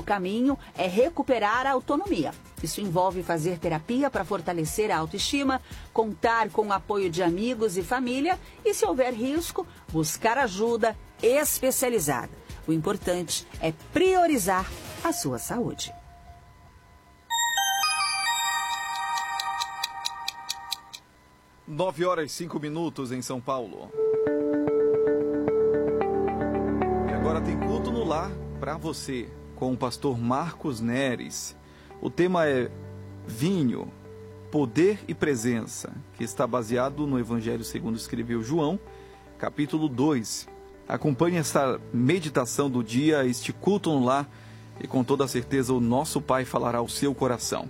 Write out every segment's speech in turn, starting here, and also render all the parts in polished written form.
O caminho é recuperar a autonomia. Isso envolve fazer terapia para fortalecer a autoestima, contar com o apoio de amigos e família e, se houver risco, buscar ajuda especializada. O importante é priorizar a sua saúde. 9h05 em São Paulo. E agora tem culto no lar para você, com o pastor Marcos Neres. O tema é vinho, poder e presença, que está baseado no Evangelho segundo escreveu João, capítulo 2. Acompanhe esta meditação do dia, este culto no lar, e com toda certeza o nosso Pai falará ao seu coração.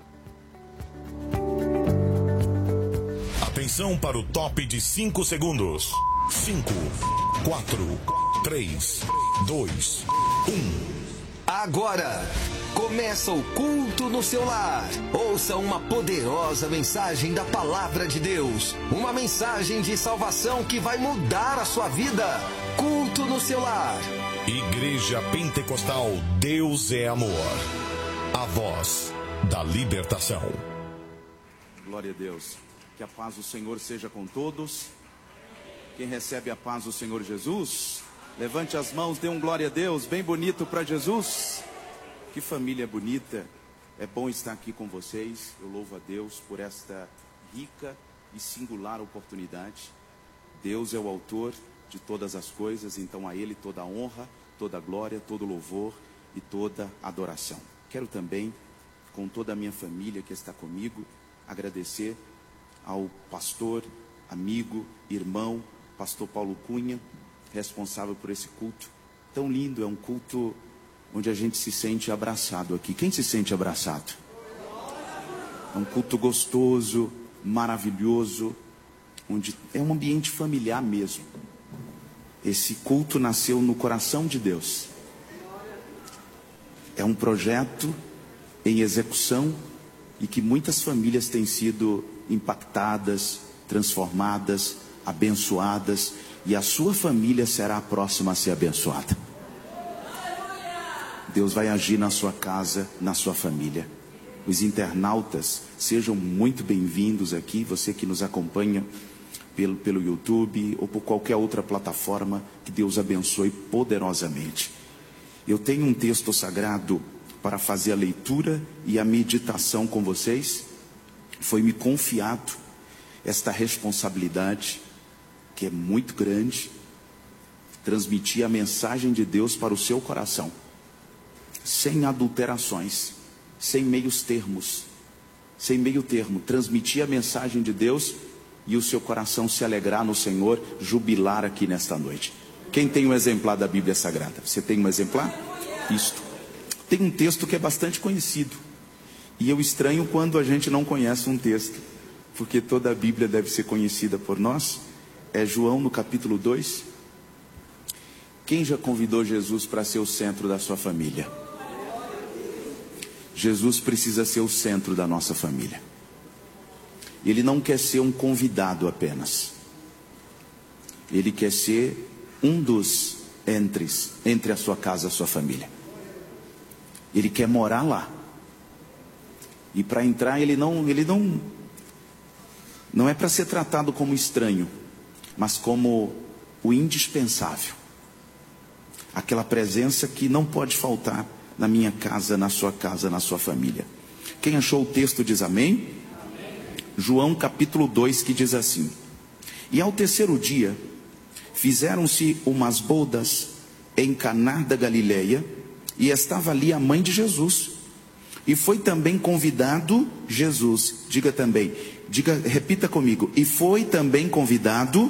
Atenção para o top de 5 segundos. 5, 4, 3, 2, 1. Agora começa o culto no seu lar. Ouça uma poderosa mensagem da Palavra de Deus. Uma mensagem de salvação que vai mudar a sua vida. Culto no seu lar. Igreja Pentecostal Deus é Amor. A voz da libertação. Glória a Deus. Que a paz do Senhor seja com todos. Quem recebe a paz do Senhor Jesus, levante as mãos, dê um glória a Deus, bem bonito para Jesus. Que família bonita, é bom estar aqui com vocês. Eu louvo a Deus por esta rica e singular oportunidade. Deus é o autor de todas as coisas, então a Ele toda a honra, toda a glória, todo o louvor e toda a adoração. Quero também, com toda a minha família que está comigo, agradecer ao pastor, amigo, irmão, pastor Paulo Cunha, responsável por esse culto tão lindo. É um culto onde a gente se sente abraçado aqui. Quem se sente abraçado? É um culto gostoso, maravilhoso, onde é um ambiente familiar mesmo. Esse culto nasceu no coração de Deus. É um projeto em execução e que muitas famílias têm sido impactadas, transformadas, abençoadas, e a sua família será a próxima a ser abençoada. Deus vai agir na sua casa, na sua família. Os internautas, sejam muito bem-vindos aqui, você que nos acompanha pelo YouTube ou por qualquer outra plataforma, que Deus abençoe poderosamente. Eu tenho um texto sagrado para fazer a leitura e a meditação com vocês. Foi-me confiado esta responsabilidade, que é muito grande, transmitir a mensagem de Deus para o seu coração, sem adulterações, sem meios termos, sem meio termo, transmitir a mensagem de Deus e o seu coração se alegrar no Senhor, jubilar aqui nesta noite. Quem tem um exemplar da Bíblia Sagrada? Você tem um exemplar? Isto. Tem um texto que é bastante conhecido, e eu estranho quando a gente não conhece um texto, porque toda a Bíblia deve ser conhecida por nós. É João no capítulo 2. Quem já convidou Jesus para ser o centro da sua família? Jesus precisa ser o centro da nossa família. Ele não quer ser um convidado apenas. Ele quer ser um dos entre a sua casa e a sua família. Ele quer morar lá. E para entrar ele não é para ser tratado como estranho, mas como o indispensável. Aquela presença que não pode faltar na minha casa, na sua família. Quem achou o texto diz amém? João capítulo 2, que diz assim: E ao terceiro dia fizeram-se umas bodas em Caná da Galileia, e estava ali a mãe de Jesus, e foi também convidado Jesus. Repita comigo: e foi também convidado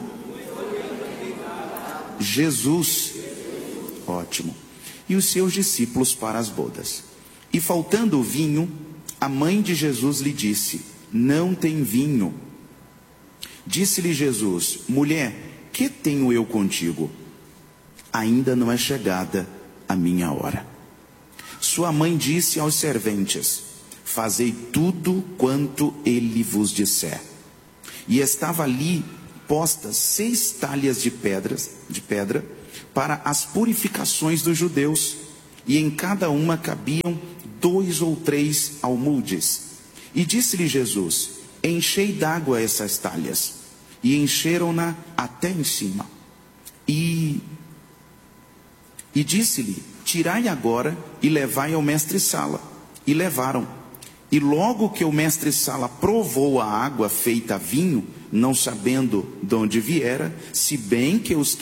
Jesus. Ótimo. E os seus discípulos para as bodas. E faltando o vinho, a mãe de Jesus lhe disse: não tem vinho. Disse-lhe Jesus: mulher, que tenho eu contigo? Ainda não é chegada a minha hora. Sua mãe disse aos serventes: fazei tudo quanto ele vos disser. E estava ali postas 6 talhas de pedra para as purificações dos judeus, e em cada uma cabiam 2 ou 3 almudes. E disse-lhe Jesus: enchei d'água essas talhas. E encheram-na até em cima. E disse-lhe: tirai agora e levai ao mestre-sala. E levaram. E logo que o mestre-sala provou a água feita vinho, não sabendo de onde viera, se bem que os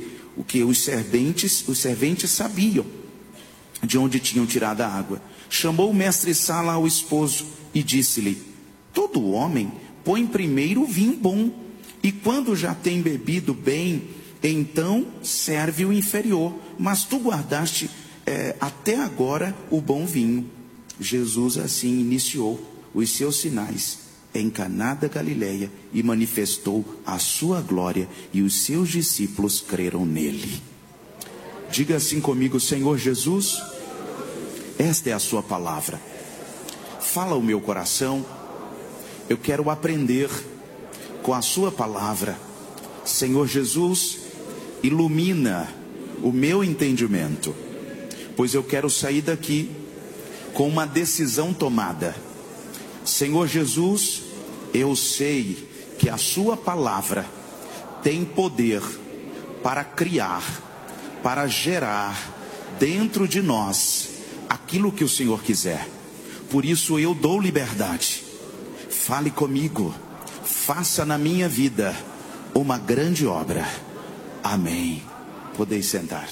serventes sabiam de onde tinham tirado a água, chamou o mestre-sala ao esposo e disse-lhe: todo homem põe primeiro o vinho bom, e quando já tem bebido bem, então serve o inferior, mas tu guardaste até agora o bom vinho. Jesus assim iniciou os seus sinais em Caná da Galileia e manifestou a sua glória, e os seus discípulos creram nele. Diga assim comigo: Senhor Jesus, esta é a sua palavra. Fala o meu coração. Eu quero aprender com a sua palavra. Senhor Jesus, ilumina o meu entendimento, pois eu quero sair daqui com uma decisão tomada. Senhor Jesus, eu sei que a sua palavra tem poder para criar, para gerar dentro de nós aquilo que o Senhor quiser. Por isso eu dou liberdade. Fale comigo, faça na minha vida uma grande obra. Amém. Podeis sentar.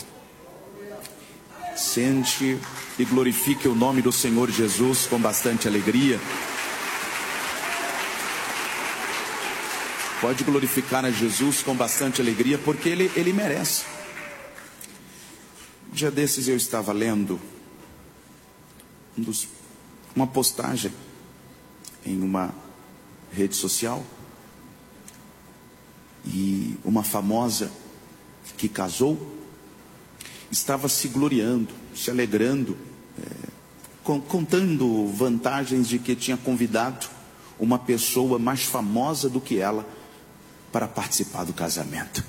Sente e glorifique o nome do Senhor Jesus com bastante alegria. Pode glorificar a Jesus com bastante alegria, porque Ele merece. Um dia desses eu estava lendo uma postagem em uma rede social, e uma famosa que casou estava se gloriando, se alegrando, contando vantagens de que tinha convidado uma pessoa mais famosa do que ela para participar do casamento.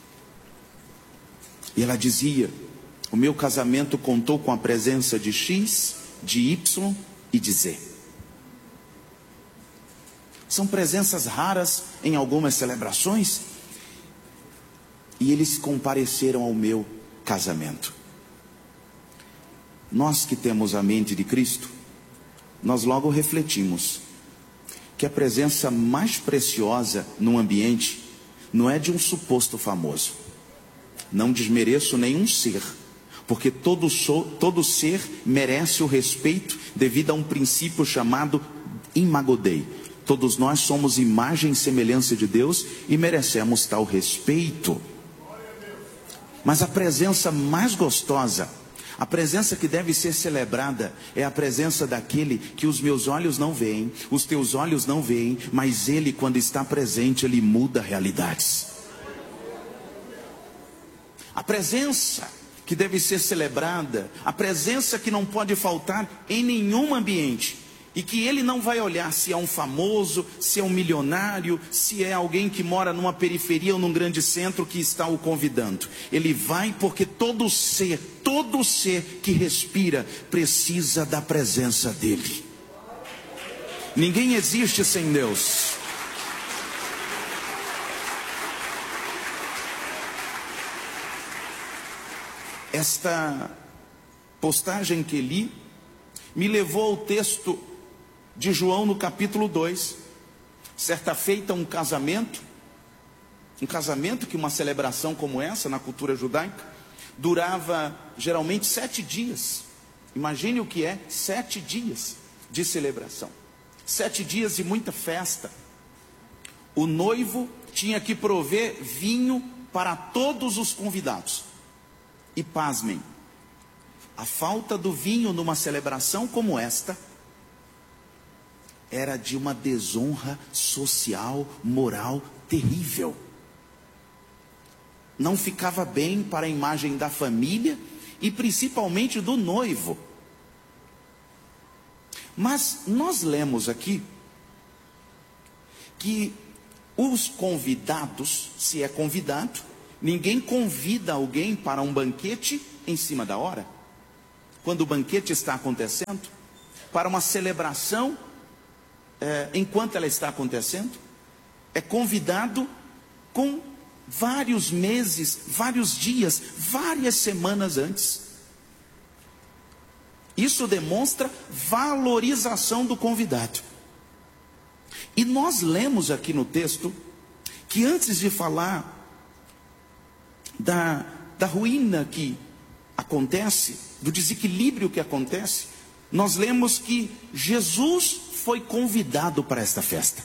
E ela dizia: o meu casamento contou com a presença de X, de Y e de Z. São presenças raras em algumas celebrações, e eles compareceram ao meu casamento. Nós que temos a mente de Cristo, nós logo refletimos que a presença mais preciosa num ambiente não é de um suposto famoso. Não desmereço nenhum ser, porque todo ser merece o respeito devido a um princípio chamado Imago Dei. Todos nós somos imagem e semelhança de Deus e merecemos tal respeito. Mas a presença mais gostosa, a presença que deve ser celebrada, é a presença daquele que os meus olhos não veem, os teus olhos não veem, mas Ele, quando está presente, Ele muda realidades. A presença que deve ser celebrada, a presença que não pode faltar em nenhum ambiente, e que Ele não vai olhar se é um famoso, se é um milionário, se é alguém que mora numa periferia ou num grande centro que está o convidando. Ele vai porque todo ser que respira precisa da presença dEle. Ninguém existe sem Deus. Esta postagem que li me levou ao texto de João no capítulo 2. Certa feita um casamento que uma celebração como essa na cultura judaica durava geralmente 7 dias. Imagine o que é 7 dias de celebração, 7 dias de muita festa. O noivo tinha que prover vinho para todos os convidados. E pasmem, a falta do vinho numa celebração como esta era de uma desonra social, moral terrível. Não ficava bem para a imagem da família e principalmente do noivo. Mas nós lemos aqui que os convidados, se é convidado, ninguém convida alguém para um banquete em cima da hora. quando o banquete está acontecendo, para uma celebração, enquanto ela está acontecendo, é convidado com vários meses, vários dias, várias semanas antes. Isso demonstra valorização do convidado. E nós lemos aqui no texto que antes de falar da ruína que acontece, do desequilíbrio que acontece, nós lemos que Jesus foi convidado para esta festa.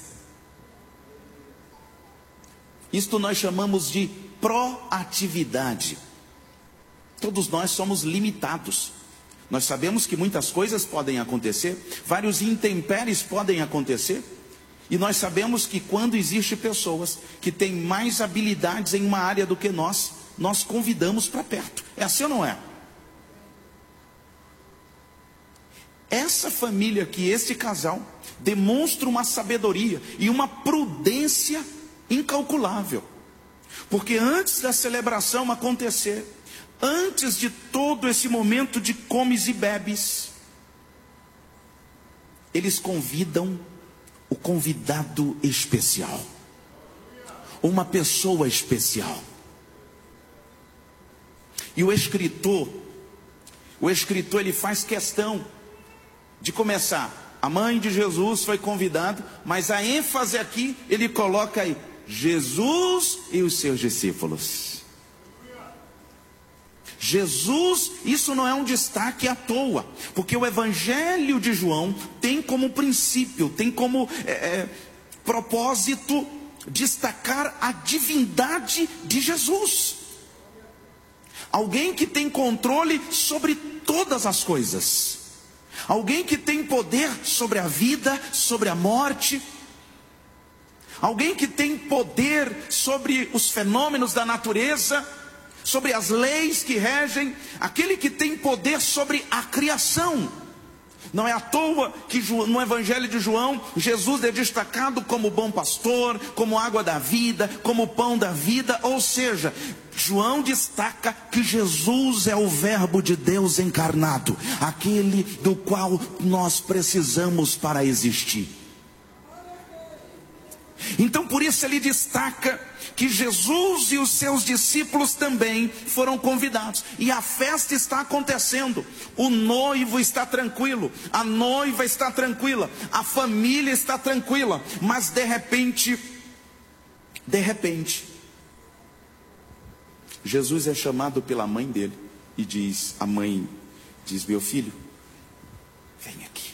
Isto nós chamamos de proatividade. Todos nós somos limitados. Nós sabemos que muitas coisas podem acontecer, vários intempéries podem acontecer, e nós sabemos que quando existem pessoas que têm mais habilidades em uma área do que nós convidamos para perto. É assim ou não é? Essa família aqui, este casal, demonstra uma sabedoria e uma prudência incalculável. Porque antes da celebração acontecer, antes de todo esse momento de comes e bebes, eles convidam o convidado especial, uma pessoa especial. E o escritor ele faz questão de começar. A mãe de Jesus foi convidada, mas a ênfase aqui ele coloca aí: Jesus e os seus discípulos. Jesus, isso não é um destaque à toa, porque o Evangelho de João tem como princípio, tem como propósito destacar a divindade de Jesus. Alguém que tem controle sobre todas as coisas. Alguém que tem poder sobre a vida, sobre a morte. Alguém que tem poder sobre os fenômenos da natureza, sobre as leis que regem. Aquele que tem poder sobre a criação. Não é à toa que no Evangelho de João, Jesus é destacado como bom pastor, como água da vida, como pão da vida. Ou seja, João destaca que Jesus é o Verbo de Deus encarnado, aquele do qual nós precisamos para existir. Então por isso ele destaca que Jesus e os seus discípulos também foram convidados. E a festa está acontecendo. O noivo está tranquilo, a noiva está tranquila, a família está tranquila. Mas de repente, Jesus é chamado pela mãe dele e a mãe diz: meu filho, vem aqui.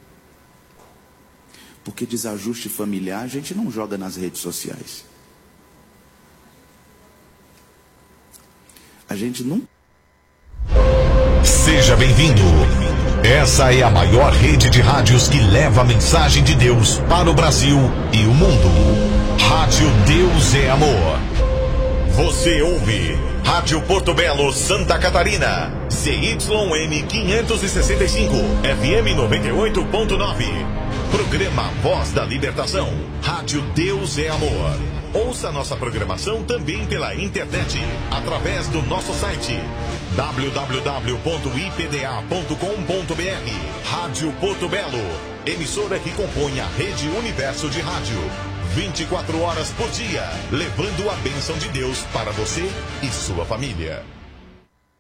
Porque desajuste familiar a gente não joga nas redes sociais. A gente não... Seja bem-vindo. Essa é a maior rede de rádios que leva a mensagem de Deus para o Brasil e o mundo. Rádio Deus é Amor. Você ouve Rádio Porto Belo, Santa Catarina. CYM 565, FM 98.9. Programa Voz da Libertação. Rádio Deus é Amor. Ouça nossa programação também pela internet, através do nosso site www.ipda.com.br. Rádio Porto Belo, emissora que compõe a Rede Universo de Rádio. 24 horas por dia, levando a bênção de Deus para você e sua família.